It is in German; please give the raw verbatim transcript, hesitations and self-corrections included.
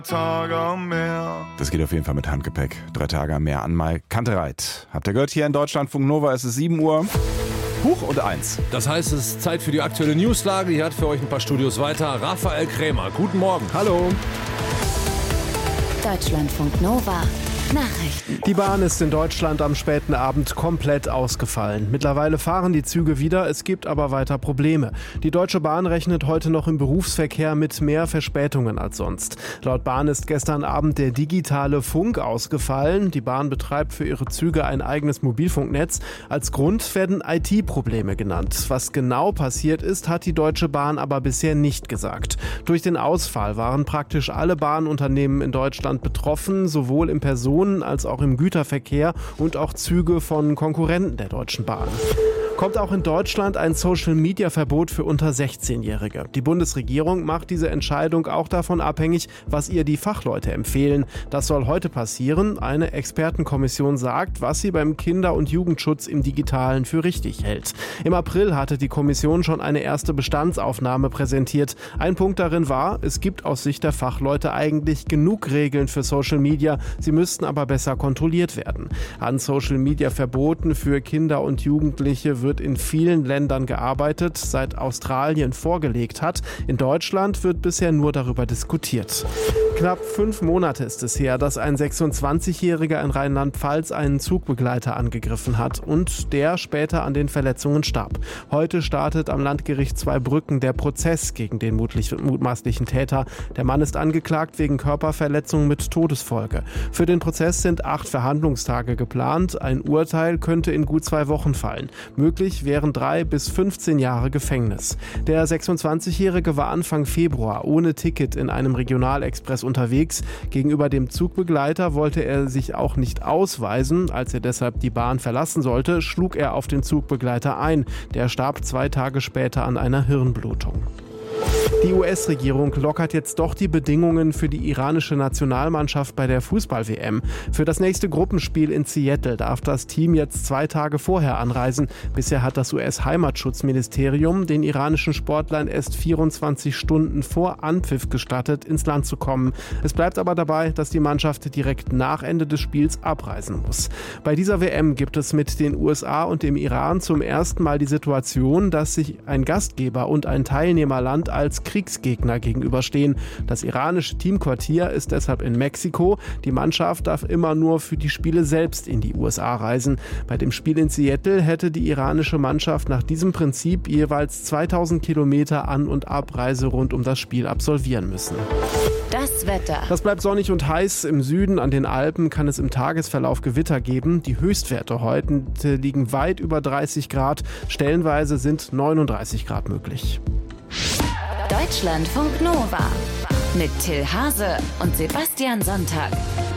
Tage am Meer. Das geht auf jeden Fall mit Handgepäck. Drei Tage am Meer an Mai. Kantereit. Habt ihr gehört, hier in Deutschlandfunk Nova ist es sieben Uhr. Huch und eins. Das heißt, es ist Zeit für die aktuelle Newslage. Hier hat für euch ein paar Studios weiter Raphael Krämer. Guten Morgen. Hallo. Deutschlandfunk Nova. Nachrichten. Die Bahn ist in Deutschland am späten Abend komplett ausgefallen. Mittlerweile fahren die Züge wieder, es gibt aber weiter Probleme. Die Deutsche Bahn rechnet heute noch im Berufsverkehr mit mehr Verspätungen als sonst. Laut Bahn ist gestern Abend der digitale Funk ausgefallen. Die Bahn betreibt für ihre Züge ein eigenes Mobilfunknetz. Als Grund werden I T-Probleme genannt. Was genau passiert ist, hat die Deutsche Bahn aber bisher nicht gesagt. Durch den Ausfall waren praktisch alle Bahnunternehmen in Deutschland betroffen, sowohl im Personen- als auch im Güterverkehr und auch Züge von Konkurrenten der Deutschen Bahn. Kommt auch in Deutschland ein Social-Media-Verbot für unter sechzehnjährige. Die Bundesregierung macht diese Entscheidung auch davon abhängig, was ihr die Fachleute empfehlen. Das soll heute passieren. Eine Expertenkommission sagt, was sie beim Kinder- und Jugendschutz im Digitalen für richtig hält. Im April hatte die Kommission schon eine erste Bestandsaufnahme präsentiert. Ein Punkt darin war, es gibt aus Sicht der Fachleute eigentlich genug Regeln für Social Media. Sie müssten aber besser kontrolliert werden. An Social-Media-Verboten für Kinder und Jugendliche wird in vielen Ländern gearbeitet, seit Australien vorgelegt hat. In Deutschland wird bisher nur darüber diskutiert. Knapp fünf Monate ist es her, dass ein sechsundzwanzigjähriger in Rheinland-Pfalz einen Zugbegleiter angegriffen hat und der später an den Verletzungen starb. Heute startet am Landgericht Zweibrücken der Prozess gegen den mutmaßlichen Täter. Der Mann ist angeklagt wegen Körperverletzung mit Todesfolge. Für den Prozess sind acht Verhandlungstage geplant. Ein Urteil könnte in gut zwei Wochen fallen. Möglich wären drei bis fünfzehn Jahre Gefängnis. Der sechsundzwanzigjährige war Anfang Februar ohne Ticket in einem Regionalexpress unterwegs. Gegenüber dem Zugbegleiter wollte er sich auch nicht ausweisen. Als er deshalb die Bahn verlassen sollte, schlug er auf den Zugbegleiter ein. Der starb zwei Tage später an einer Hirnblutung. Die U S-Regierung lockert jetzt doch die Bedingungen für die iranische Nationalmannschaft bei der Fußball-W M. Für das nächste Gruppenspiel in Seattle darf das Team jetzt zwei Tage vorher anreisen. Bisher hat das U S-Heimatschutzministerium den iranischen Sportlern erst vierundzwanzig Stunden vor Anpfiff gestattet, ins Land zu kommen. Es bleibt aber dabei, dass die Mannschaft direkt nach Ende des Spiels abreisen muss. Bei dieser W M gibt es mit den U S A und dem Iran zum ersten Mal die Situation, dass sich ein Gastgeber und ein Teilnehmerland als Kriegsgegner gegenüberstehen. Das iranische Teamquartier ist deshalb in Mexiko. Die Mannschaft darf immer nur für die Spiele selbst in die U S A reisen. Bei dem Spiel in Seattle hätte die iranische Mannschaft nach diesem Prinzip jeweils zweitausend Kilometer An- und Abreise rund um das Spiel absolvieren müssen. Das Wetter. Das bleibt sonnig und heiß. Im Süden an den Alpen kann es im Tagesverlauf Gewitter geben. Die Höchstwerte heute liegen weit über dreißig Grad. Stellenweise sind neununddreißig Grad möglich. Deutschlandfunk Nova mit Till Hase und Sebastian Sonntag.